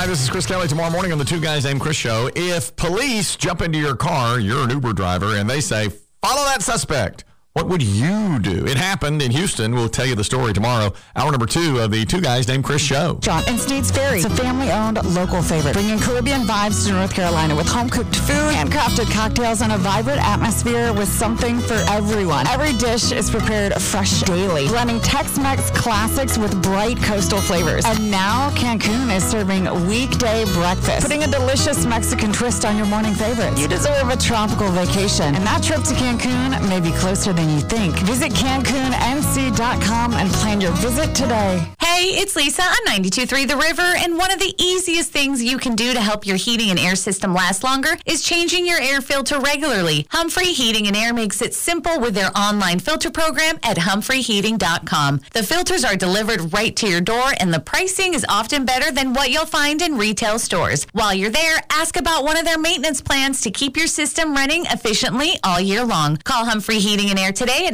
Hi, this is Chris Kelly. Tomorrow morning on the Two Guys Named Chris show, if police jump into your car, you're an Uber driver, and they say, follow that suspect, what would you do? It happened in Houston. We'll tell you the story tomorrow. Hour number 2 of the Two Guys Named Chris show. John and Sneed's Ferry. It's a family-owned local favorite, bringing Caribbean vibes to North Carolina with home-cooked food, handcrafted cocktails, and a vibrant atmosphere with something for everyone. Every dish is prepared fresh daily, blending Tex-Mex classics with bright coastal flavors. And now Cancun is serving weekday breakfast, putting a delicious Mexican twist on your morning favorites. You deserve a tropical vacation, and that trip to Cancun may be closer than you think. Visit CancunNC.com and plan your visit today. Hey, it's Lisa on 92.3 The River, and one of the easiest things you can do to help your heating and air system last longer is changing your air filter regularly. Humphrey Heating and Air makes it simple with their online filter program at humphreyheating.com. The filters are delivered right to your door, and the pricing is often better than what you'll find in retail stores. While you're there, ask about one of their maintenance plans to keep your system running efficiently all year long. Call Humphrey Heating and Air today at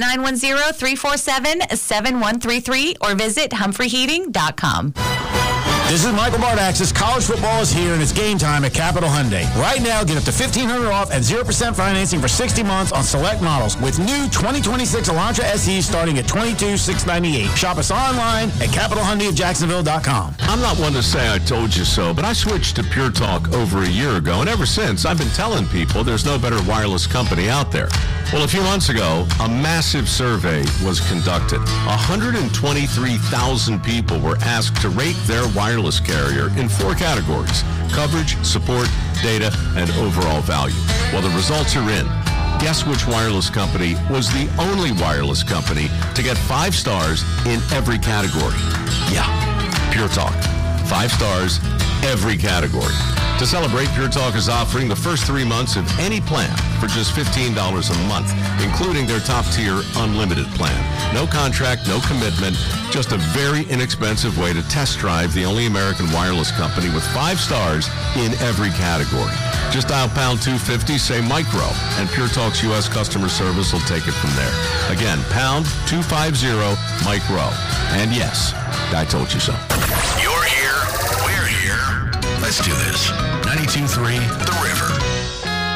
910-347-7133 or visit humphreyheating.com. This is Michael Bardaxis. College football is here, and it's game time at Capital Hyundai. Right now, get up to $1,500 off and 0% financing for 60 months on select models with new 2026 Elantra SE starting at $22,698. Shop us online at CapitalHyundaiofJacksonville.com. I'm not one to say I told you so, but I switched to Pure Talk over a year ago, and ever since, I've been telling people there's no better wireless company out there. Well, a few months ago, a massive survey was conducted. 123,000 people were asked to rate their wireless carrier in 4 categories: coverage, support, data, and overall value. Well, the results are in. Guess which wireless company was the only wireless company to get 5 stars in every category? Yeah, Pure Talk. 5 stars, every category. To celebrate, Pure Talk is offering the first 3 months of any plan for just $15 a month, including their top-tier unlimited plan. No contract, no commitment, just a very inexpensive way to test drive the only American wireless company with 5 stars in every category. Just dial pound 250, say micro, and Pure Talk's U.S. customer service will take it from there. Again, pound 250, micro. And yes, I told you so. You're here. We're here. Let's do this. 92.3 The River.